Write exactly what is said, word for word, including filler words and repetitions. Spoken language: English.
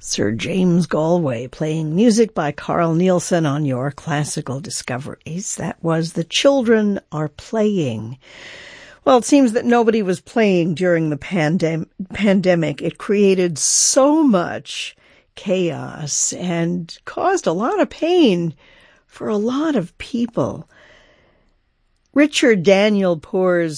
Sir James Galway playing music by Carl Nielsen on your classical discoveries. That was The Children Are Playing. Well, it seems that nobody was playing during the pandem- pandemic. It created so much chaos and caused a lot of pain for a lot of people. Richard Daniel Poor's